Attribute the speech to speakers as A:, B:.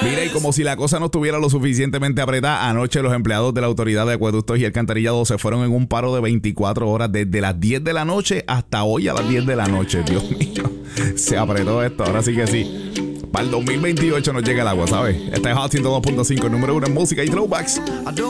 A: Mira, y como si la cosa no estuviera lo suficientemente apretada, anoche los empleados de la Autoridad de Acueductos y Alcantarillado se fueron en un paro de 24 horas desde las 10 de la noche hasta hoy a las 10 de la noche. Dios mío, se apretó esto, ahora sí que sí. Para el 2028 nos llega el agua, ¿sabes? Este es Hot 102.5, el número 1 en música y throwbacks.